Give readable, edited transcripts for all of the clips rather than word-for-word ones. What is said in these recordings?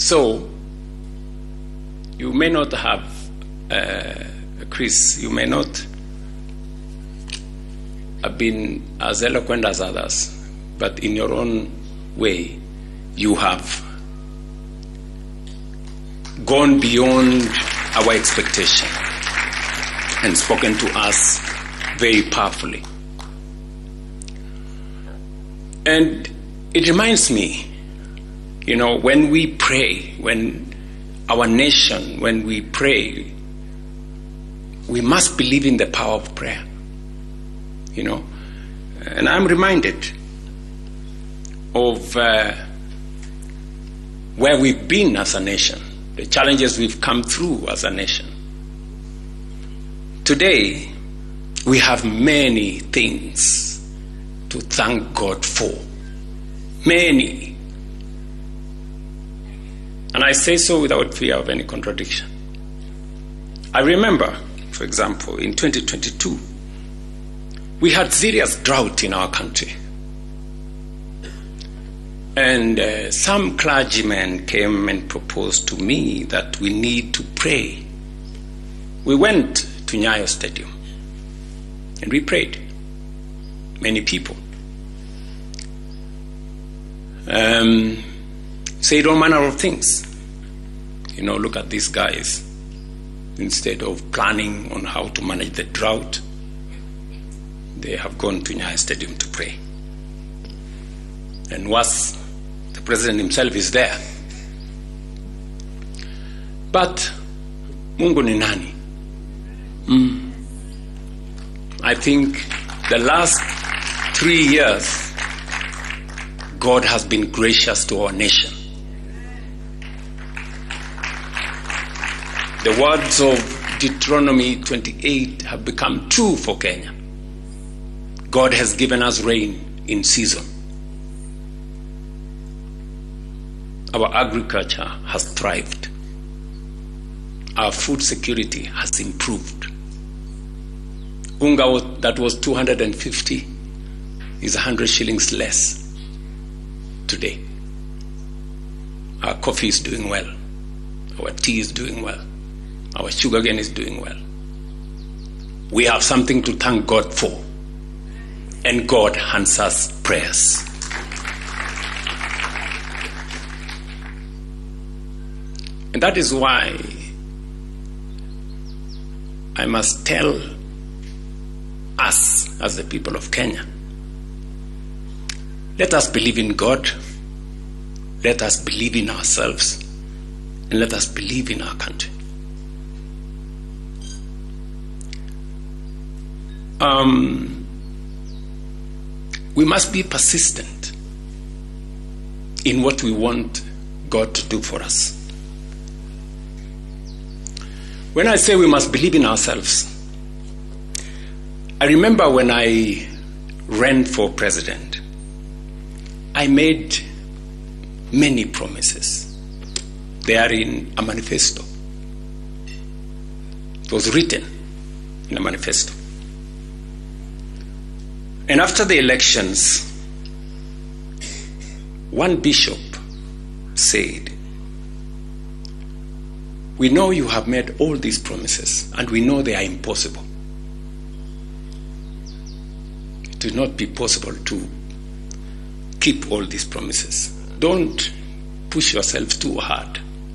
So, you may not have, Chris, you may not have been as eloquent as others, but in your own way, you have gone beyond our expectation and spoken to us very powerfully. And it reminds me, when we pray, when our nation, when we pray, we must believe in the power of prayer. And I'm reminded of where we've been as a nation, the challenges we've come through as a nation. Today, we have many things to thank God for. Many. And I say so without fear of any contradiction. I remember, for example, in 2022, we had serious drought in our country. And some clergymen came and proposed to me that we need to pray. We went to Nyayo Stadium and we prayed. Many people. Said all manner of things. Look at these guys. Instead of planning on how to manage the drought, they have gone to Nyayo Stadium to pray. And worse, the president himself is there. But Mungu ni nani? I think the last 3 years, God has been gracious to our nation. The words of Deuteronomy 28 have become true for Kenya. God has given us rain in season. Our agriculture has thrived. Our food security has improved. Unga that was 250 is 100 shillings less today. Our coffee is doing well. Our tea is doing well. Our sugarcane is doing well. We have something to thank God for. And God answers prayers. And that is why I must tell us as the people of Kenya, let us believe in God, let us believe in ourselves, and let us believe in our country. We must be persistent in what we want God to do for us. When I say we must believe in ourselves, I remember when I ran for president, I made many promises. They are in a manifesto. It was written in a manifesto. And after the elections, one bishop said, "We know you have made all these promises, and we know they are impossible. It will not be possible to keep all these promises. Don't push yourself too hard.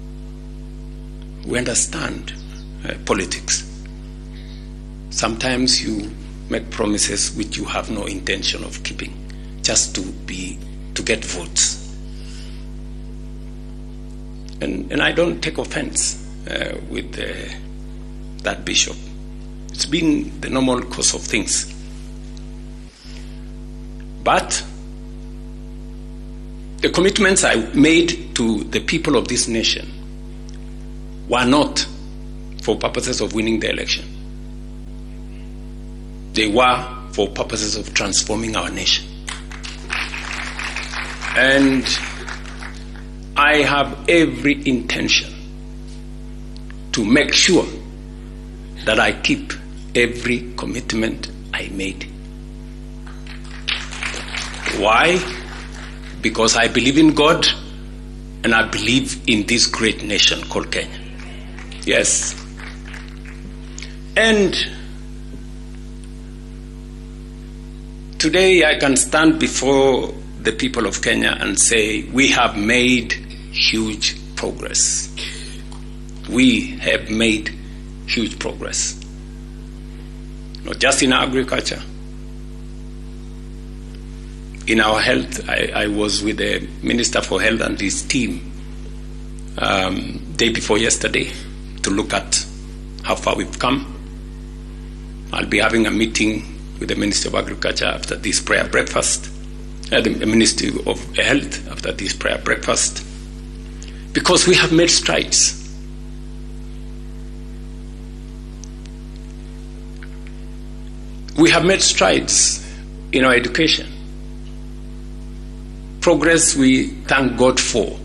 We understand politics. Sometimes you make promises which you have no intention of keeping, just to get votes." And I don't take offense with that bishop. It's been the normal course of things. But the commitments I made to the people of this nation were not for purposes of winning the election. They were for purposes of transforming our nation. And I have every intention to make sure that I keep every commitment I made. Why? Because I believe in God And I believe in this great nation called Kenya. Yes. And today I can stand before the people of Kenya and say we have made huge progress. We have made huge progress. Not just in agriculture. In our health, I was with the Minister for Health and his team day before yesterday to look at how far we've come. I'll be having a meeting with the Minister of Agriculture after this prayer breakfast, the Ministry of Health after this prayer breakfast, because we have made strides. We have made strides in our education. Progress we thank God for.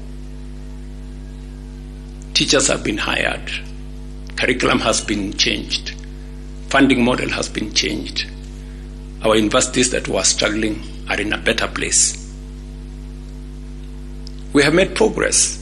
Teachers have been hired. Curriculum has been changed. Funding model has been changed. Our universities that were struggling are in a better place. We have made progress.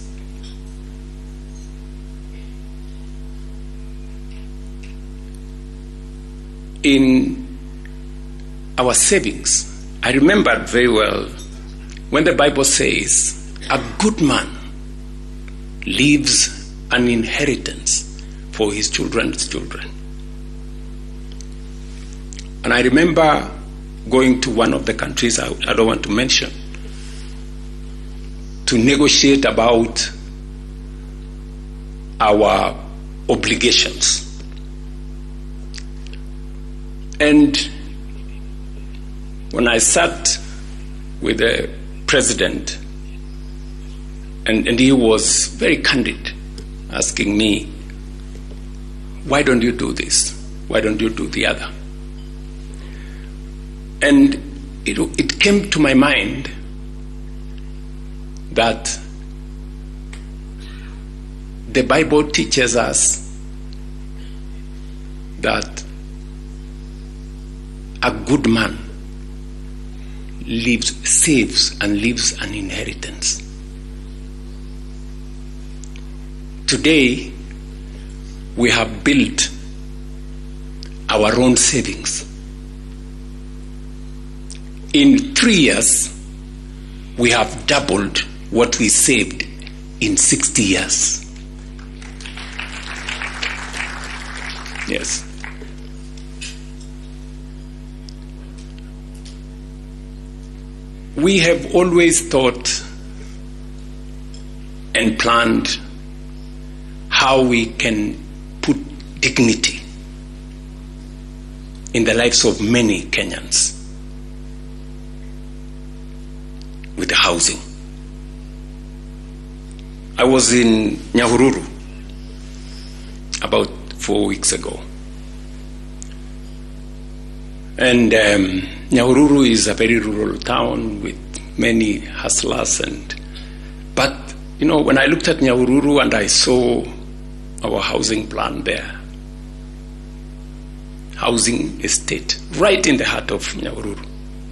In our savings, I remember very well when the Bible says, a good man leaves an inheritance for his children's children. And I remember going to one of the countries I don't want to mention to negotiate about our obligations. And when I sat with the president, and he was very candid, asking me, why don't you do this? Why don't you do the other? And it came to my mind that the Bible teaches us that a good man saves and leaves an inheritance. Today, we have built our own savings. In 3 years, we have doubled what we saved in 60 years. Yes. We have always thought and planned how we can put dignity in the lives of many Kenyans with the housing. I was in Nyahururu about 4 weeks ago. And Nyahururu is a very rural town with many hustlers. But, when I looked at Nyahururu and I saw our housing plan there, housing estate, right in the heart of Nyahururu,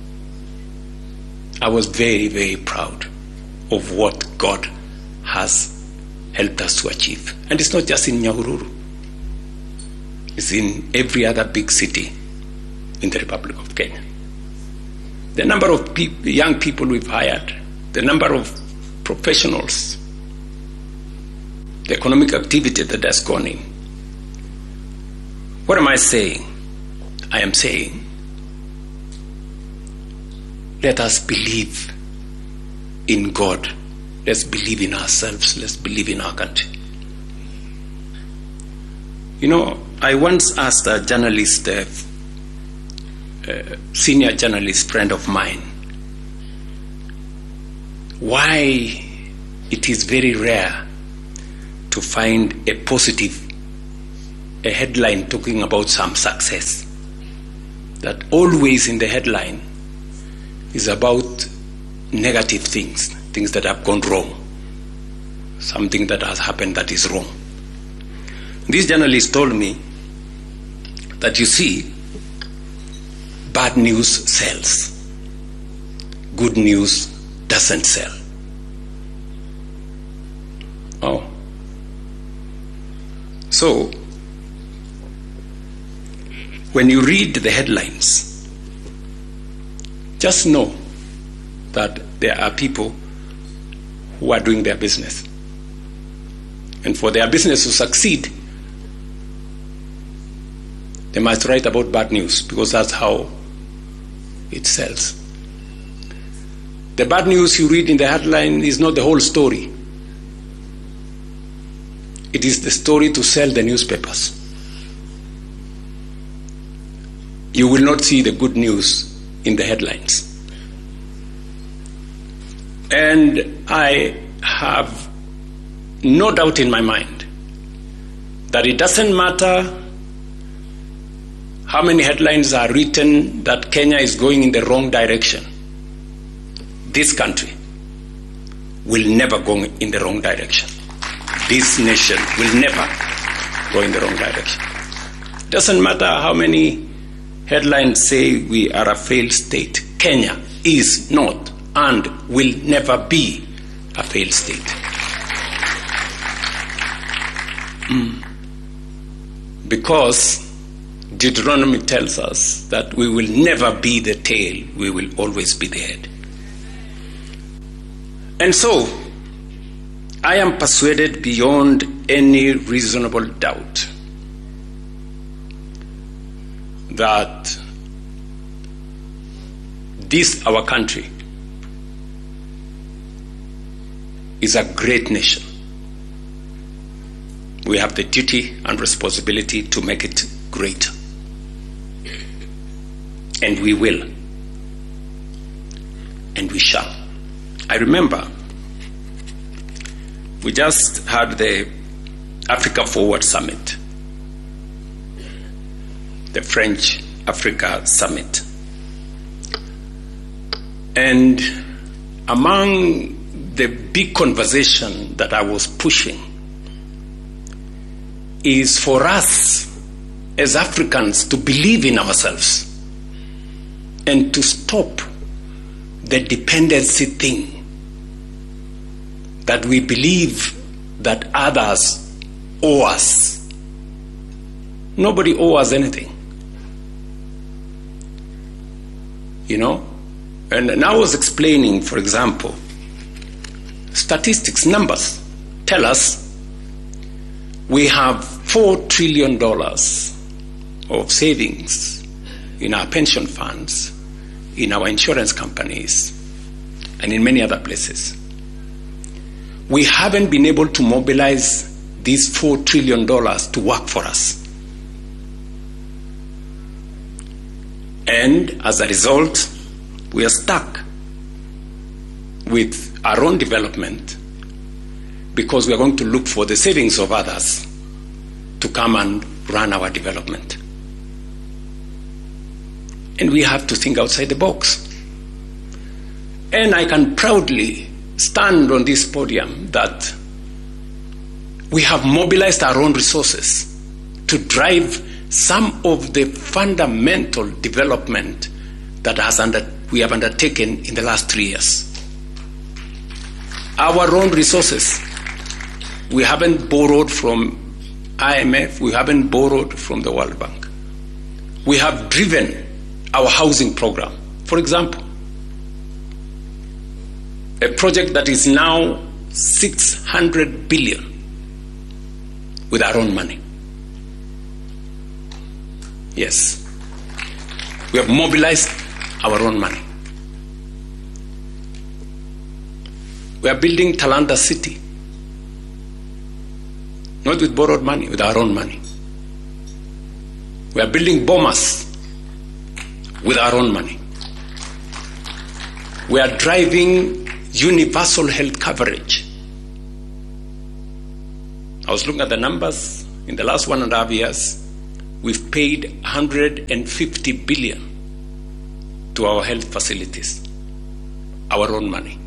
I was very, very proud of what God has helped us to achieve. And it's not just in Nyahururu. It's in every other big city in the Republic of Kenya. The number of young people we've hired, the number of professionals, the economic activity that has gone in. What am I saying? I am saying, let us believe in God. Let's believe in ourselves. Let's believe in our country. I once asked a journalist, senior journalist friend of mine, why it is very rare to find a headline talking about some success. That always in the headline is about negative things that have gone wrong, something that has happened that is wrong. This journalist told me that, you see, bad news sells. Good news doesn't sell. Oh. So, when you read the headlines, just know that there are people who are doing their business. And for their business to succeed, they must write about bad news, because that's how it sells. The bad news you read in the headline is not the whole story. It is the story to sell the newspapers. You will not see the good news in the headlines. And I have no doubt in my mind that it doesn't matter how many headlines are written that Kenya is going in the wrong direction. This country will never go in the wrong direction. This nation will never go in the wrong direction. It doesn't matter how many headlines say we are a failed state. Kenya is not and will never be a failed state. Because Deuteronomy tells us that we will never be the tail, we will always be the head. And so, I am persuaded beyond any reasonable doubt that this, our country, is a great nation. We have the duty and responsibility to make it great. And we will. And we shall. I remember we just had the Africa Forward Summit, the French Africa Summit. And among the big conversation that I was pushing is for us as Africans to believe in ourselves and to stop the dependency thing, that we believe that others owe us. Nobody owes us anything. You know? And I was explaining, for example, statistics, numbers tell us we have $4 trillion of savings in our pension funds, in our insurance companies, and in many other places. We haven't been able to mobilize these $4 trillion to work for us. And as a result, we are stuck with our own development because we are going to look for the savings of others to come and run our development. And we have to think outside the box. And I can proudly stand on this podium that we have mobilized our own resources to drive some of the fundamental development that we have undertaken in the last 3 years. Our own resources. We haven't borrowed from IMF, we haven't borrowed from the World Bank. We have driven our housing program. For example, a project that is now 600 billion with our own money. Yes. We have mobilized our own money. We are building Talanta City. Not with borrowed money, with our own money. We are building Bomas with our own money. We are driving universal health coverage. I was looking at the numbers. In the last 1.5 years, we've paid 150 billion to our health facilities, our own money.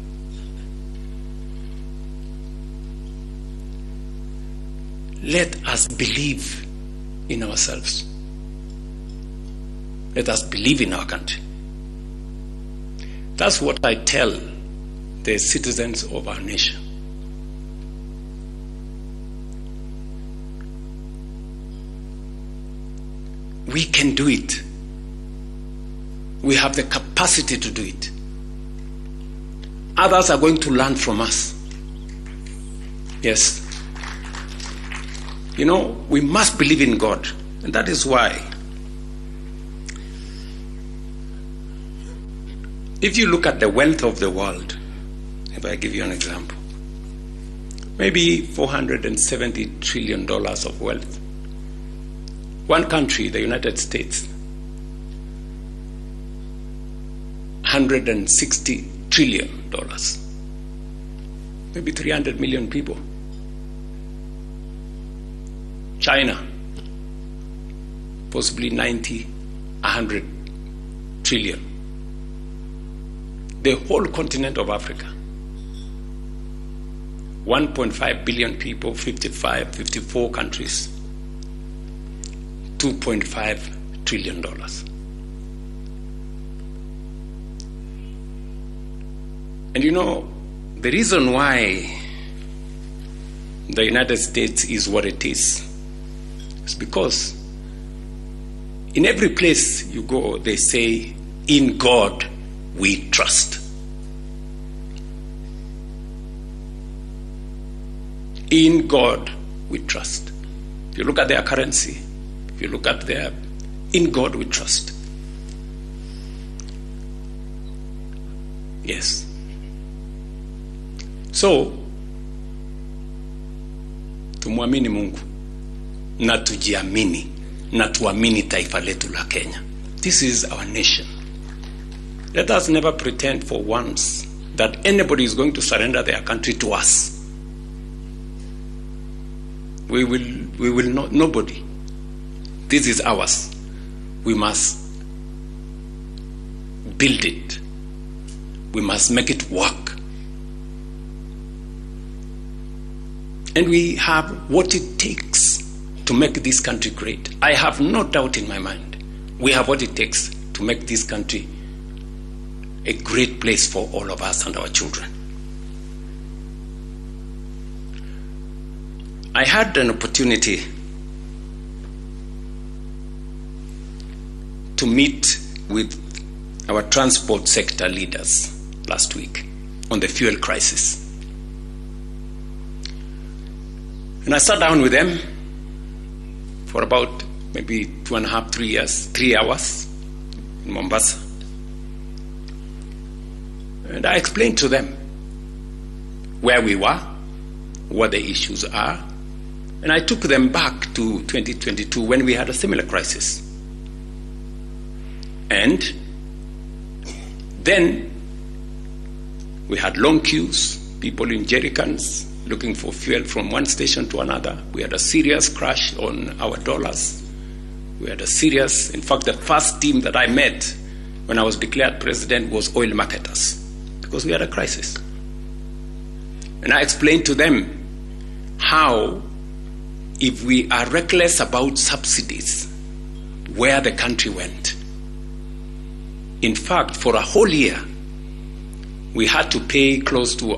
Let us believe in ourselves. Let us believe in our country. That's what I tell the citizens of our nation. We can do it. We have the capacity to do it. Others are going to learn from us. Yes. You know, we must believe in God. And that is why, if you look at the wealth of the world, if I give you an example, maybe $470 trillion of wealth. One country, the United States, $160 trillion. Maybe 300 million people. China, possibly 90, 100 trillion. The whole continent of Africa, 1.5 billion people, 54 countries, $2.5 trillion. And you know, the reason why the United States is what it is because in every place you go, they say, in God we trust. In God we trust. If you look at their currency, if you look at their, in God we trust. Yes. So, tumwamini Mungu na tujiamini na tuamini taifa letu la Kenya. This is our nation. Let us never pretend for once that anybody is going to surrender their country to us. We will not, nobody. This is ours. We must build it. We must make it work. And we have what it takes to make this country great. I have no doubt in my mind. We have what it takes to make this country a great place for all of us and our children. I had an opportunity to meet with our transport sector leaders last week on the fuel crisis. And I sat down with them for about maybe 2.5, 3 hours in Mombasa. And I explained to them where we were, what the issues are. And I took them back to 2022 when we had a similar crisis. And then we had long queues, people in jerrycans looking for fuel from one station to another. We had a serious crash on our dollars. We had a serious, in fact, the first team that I met when I was declared president was oil marketers, because we had a crisis. And I explained to them how, if we are reckless about subsidies, where the country went. In fact, for a whole year, we had to pay close to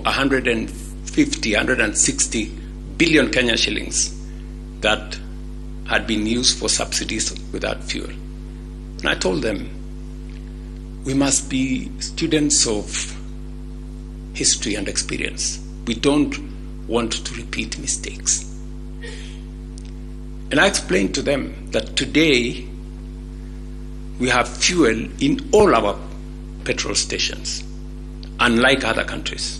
160 billion Kenya shillings that had been used for subsidies without fuel. And I told them, we must be students of history and experience. We don't want to repeat mistakes. And I explained to them that today we have fuel in all our petrol stations, unlike other countries.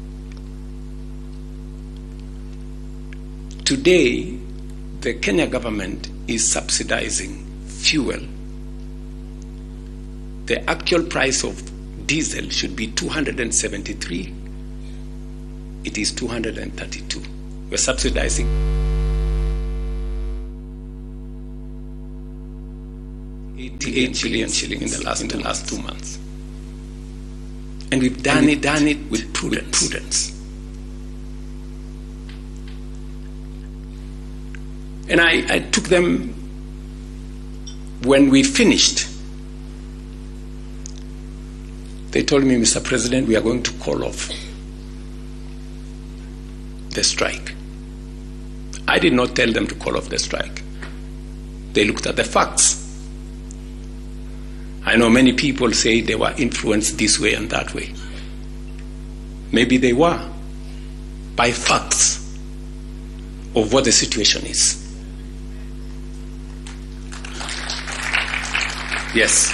Today, the Kenya government is subsidizing fuel. The actual price of diesel should be 273. It is 232. We're subsidizing 88 billion shilling in the last 2 months. And we've done it with prudence. And I took them, when we finished, they told me, Mr. President, we are going to call off the strike. I did not tell them to call off the strike. They looked at the facts. I know many people say they were influenced this way and that way. Maybe they were, by facts of what the situation is. Yes.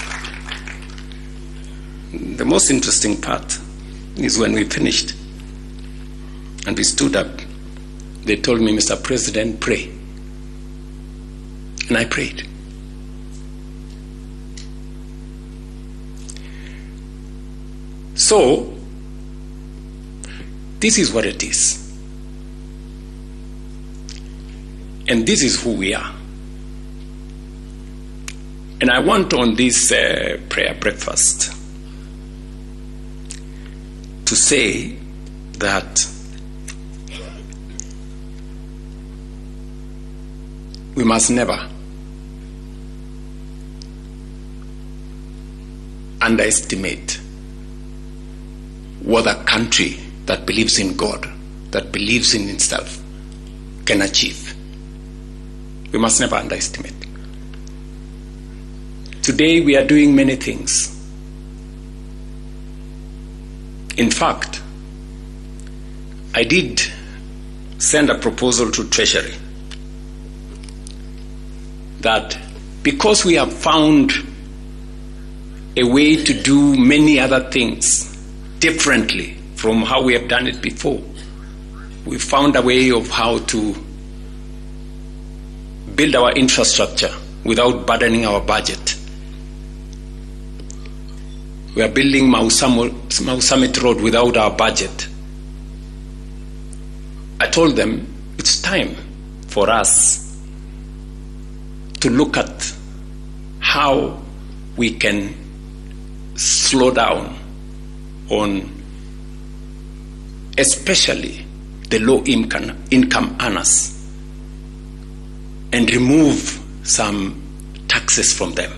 The most interesting part is when we finished and we stood up, they told me, Mr. President, pray. And I prayed. So, this is what it is. And this is who we are. And I want on this prayer breakfast to say that we must never underestimate what a country that believes in God, that believes in itself, can achieve. We must never underestimate. Today we are doing many things. In fact, I did send a proposal to Treasury that because we have found a way to do many other things differently from how we have done it before, we found a way of how to build our infrastructure without burdening our budget. We are building Mau Summit Road without our budget. I told them it's time for us to look at how we can slow down on especially the low income earners and remove some taxes from them.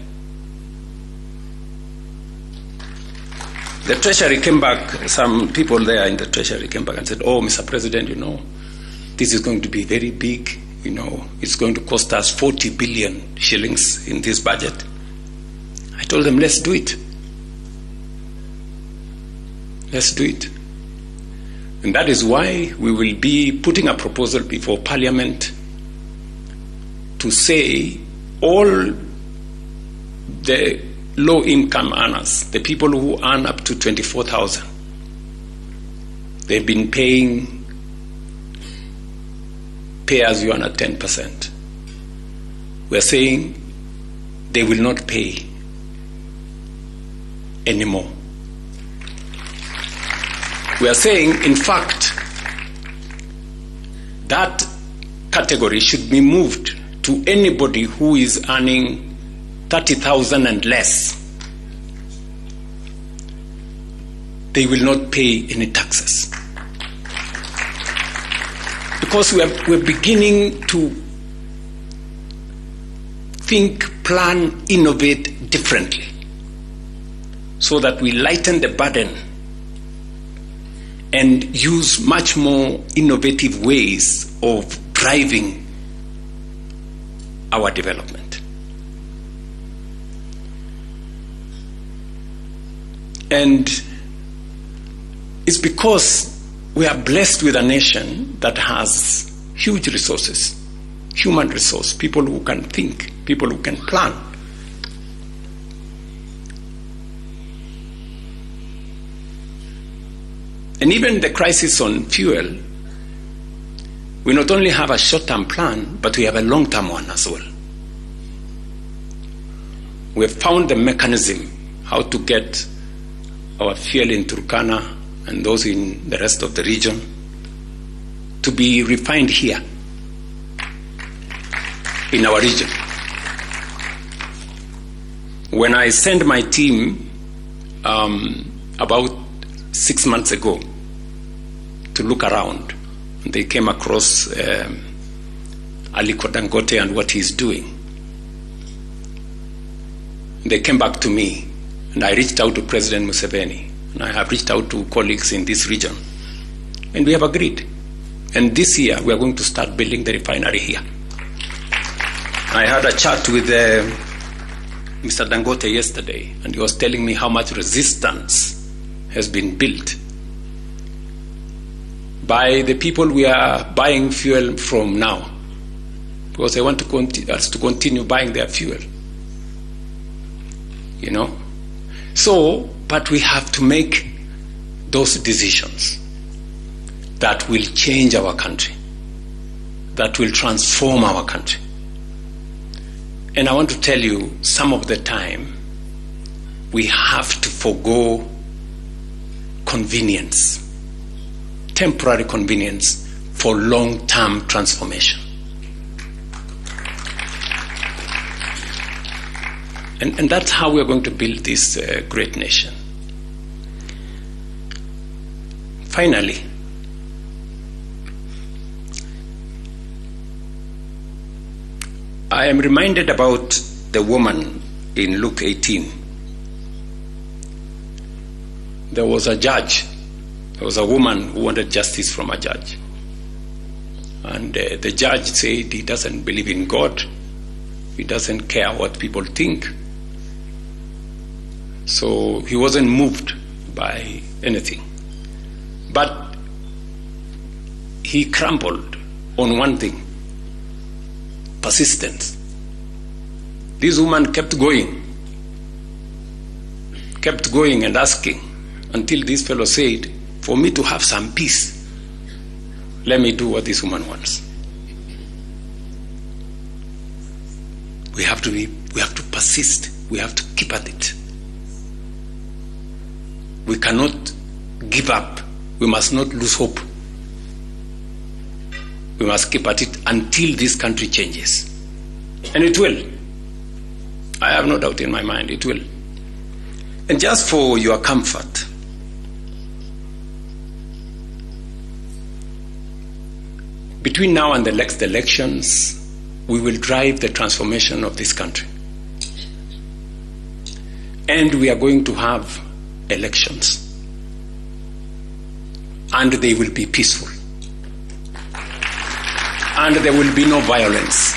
The Treasury came back, some people there in the Treasury came back and said, oh, Mr. President, this is going to be very big. It's going to cost us 40 billion shillings in this budget. I told them, let's do it. Let's do it. And that is why we will be putting a proposal before Parliament to say all the low-income earners, the people who earn up to 24,000, they've been paying pay-as-you-earn at 10%. We're saying they will not pay anymore. We are saying, in fact, that category should be moved to anybody who is earning 30,000 and less. They will not pay any taxes. Because we're beginning to think, plan, innovate differently so that we lighten the burden and use much more innovative ways of driving our development. And it's because we are blessed with a nation that has huge resources, human resource, people who can think, people who can plan. And even the crisis on fuel, we not only have a short-term plan, but we have a long-term one as well. We have found the mechanism how to get our fuel in Turkana and those in the rest of the region to be refined here in our region. When I sent my team about 6 months ago to look around, they came across Aliko Dangote and what he's doing. They came back to me, and I reached out to President Museveni, and I have reached out to colleagues in this region, and we have agreed. And this year, we are going to start building the refinery here. I had a chat with Mr. Dangote yesterday, and he was telling me how much resistance has been built by the people we are buying fuel from now, because they want us to continue buying their fuel. You know? So, but we have to make those decisions that will change our country, that will transform our country. And I want to tell you, some of the time, we have to forego convenience, temporary convenience, for long-term transformation. And that's how we're going to build this great nation. Finally, I am reminded about the woman in Luke 18. There was a judge. There was a woman who wanted justice from a judge. And the judge said he doesn't believe in God. He doesn't care what people think. So he wasn't moved by anything. But he crumbled on one thing: persistence. This woman kept going and asking, until this fellow said, for me to have some peace, let me do what this woman wants. We have to persist. We have to keep at it. We cannot give up. We must not lose hope. We must keep at it until this country changes. And it will. I have no doubt in my mind, it will. And just for your comfort, between now and the next elections, we will drive the transformation of this country. And we are going to have elections. And they will be peaceful. And there will be no violence.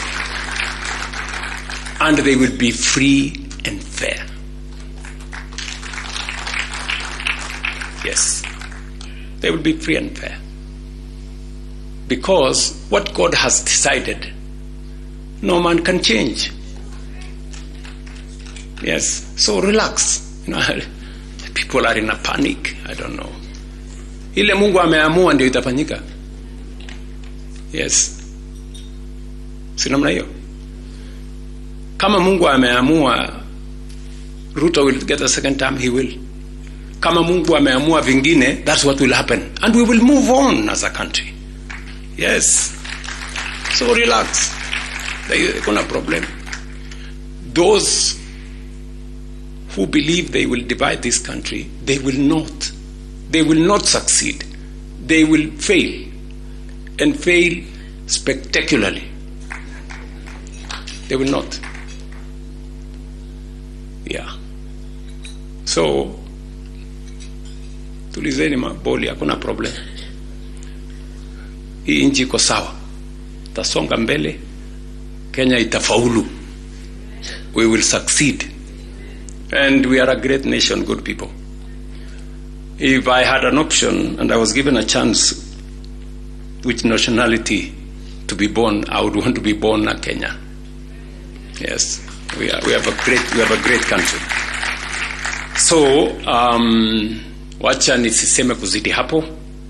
And they will be free and fair. Yes. They will be free and fair. Because what God has decided, no man can change. Yes. So relax. You know, people are in a panic. I don't know. Ile Mungu ameamua ndio itafanyika. Yes. Si namna hiyo. Kama Mungu ameamua Ruto will get a second term, he will. Kama Mungu ameamua vingine, that's what will happen. And we will move on as a country. Yes. So relax. There is no problem. Those who believe they will divide this country, they will not. They will not succeed. They will fail. And fail spectacularly. They will not. Yeah. So, tulizeni maboli, hakuna problem. Hii nchi iko sawa. Tasonga mbele. Kenya itafaulu. We will succeed. And we are a great nation, good people. If I had an option and I was given a chance which nationality to be born, I would want to be born in Kenya. Yes, we have a great country. So, wacha nisiseme kuzidi hapo.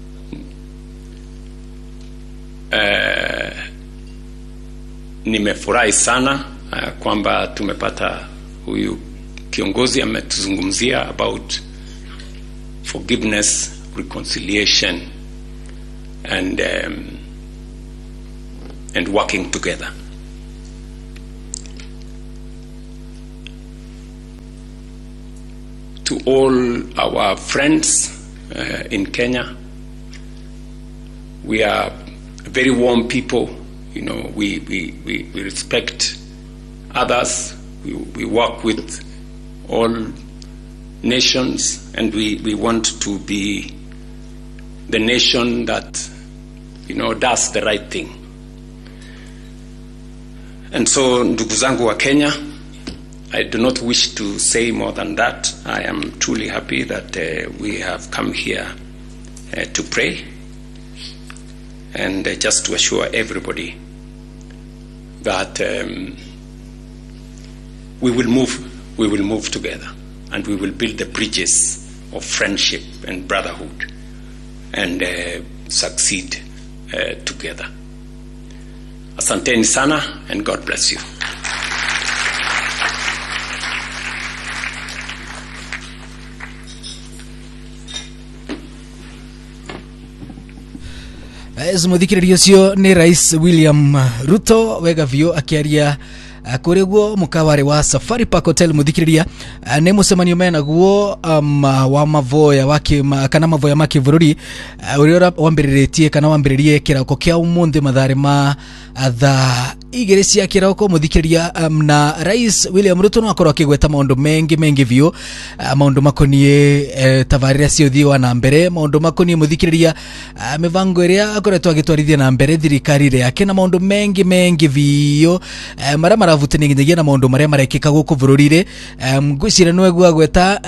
Nimefurahi sana kwamba tumepata huyu kiongozi ametuzungumzia about forgiveness, reconciliation, and working together. To all our friends in Kenya, we are very warm people. You know, we respect others. We work with all nations, and we want to be the nation that, you know, does the right thing. And so, ndugu zangu wa Kenya, I do not wish to say more than that. I am truly happy that we have come here to pray and just to assure everybody that we will move together, and we will build the bridges of friendship and brotherhood and succeed together. Asanteni sana, and God bless you. Muthikiriria ucio ni Rais William Ruto wega vio akiaria kureguo mukawari wa Safari Park Hotel. Muthikiriria ne musemanio mena guo wa mavoya wake kana mavoya make bururi uria wambiriretie kana wambiririe kirako kia umundi mathare ma tha igere cia kirako. Muthikiriria na Rais William Ruto no akorwo akigweta maundu mengi vio maundu makonie tavarira cia uthii wa na mbere, maundu makonie muthikiriria mivango iria akoretwo agitwarithia na mbere thirikari yake na maundu mengi vio mara maravutani nginyagia na maundu maria marekika guku bururire. Ngwicira no egwa gweta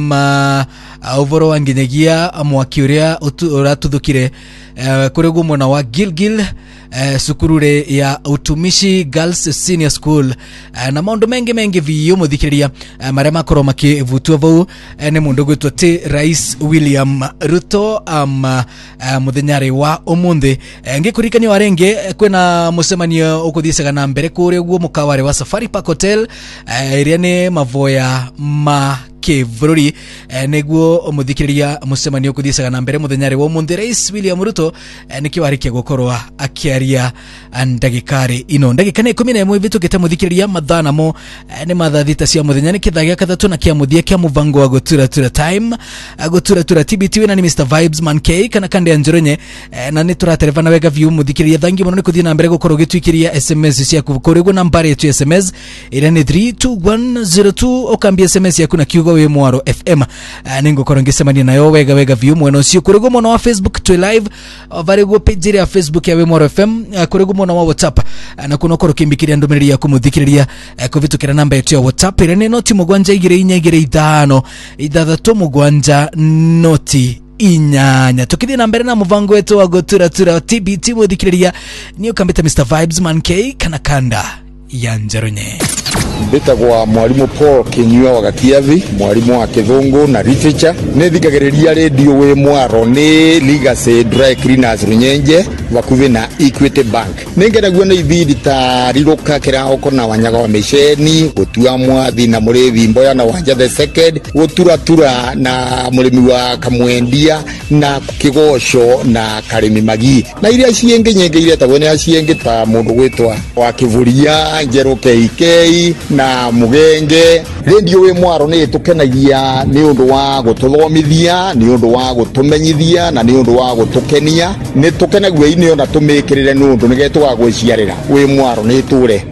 ovoro wa nginyagia mwaki uria uratuthukire kuri gumona wa Gilgil sukurure ya Utumishi Girls Senior School na maundu mengi vio muthikiriria maria makorwo makivutwa vau ni mundu gwitwo ti Rais William Ruto muthenyari wa umuthi. Ngikurikania warenge kwina musemanio ukuthiicaga na mbere kuri guo mukawari wa Safari Park Hotel iria ni mavoya ma kivururi neguo muthikiriria musemanio ukuthiicaga na mbere muthenyari wa umuthi. Rais William Ruto nikiwarikia gukorwa akiaria ndagikari ino ndagikane 11 bitukite muthikiriria mathana mo ni mathathita cia muthenya ni kithagia kathatu na kia muthia kia muvango wa gutura time gutura TBT na ni Mr Vibes Man K kana kande anjoronye na ni turaterevana wega view muthikiriria thangi muno ni kuthia na mbere gukorwo gitwikiria SMS cia kukorego nambari yetu SMS ira ni 32102 okambia SMS yaku na kiugo we Mwaro FM ningo korongesemania nayo wega view mweno cio kurego mono wa Facebook to live varego page ya Facebook ya we Mwaro FM kurego mono wa WhatsApp na kuno korokimbikiria ndomereri ya kumuthikiriria kuvitukira namba yetu ya WhatsApp ira ni noti mugwanja igire inya igire ithano ithathatu mugwanja noti inyanya. Tukithia na mbere na muvango wetu wa gutura TBT muthikiriria ni ukambita Mr Vibes Man K kana kanda ya Njaronye. Mbitagwa mwalimu Paul Kinyua wa Gakiathi, mwalimu wa Kithungu na literature. Nithikagiriria radio we Mwaro ni Legacy Dry Cleaners Runyenje vakuvi na Equity Bank. Ningeragua na ithiri ta riroka kirahoko na Wanyaga wa Misheni, gutua Mwathi na Murethi Mboya na Wanja the second, gutura na murimi wa Kamwendia na Kigosho na Karimi Magi. Na iria cienge nyenge iria tagone acienge ta mundu gwitwa wa Kivuria Njero KK na Mugenge. Radio we Mwaro ni tukenagia ni undu wa gututhomithia, ni undu wa gutumenyithia na ni undu wa gutukenia. Ni tukenagua ini ona tumikirire ni undu nigetwa gwiciarira we Mwaro ni ture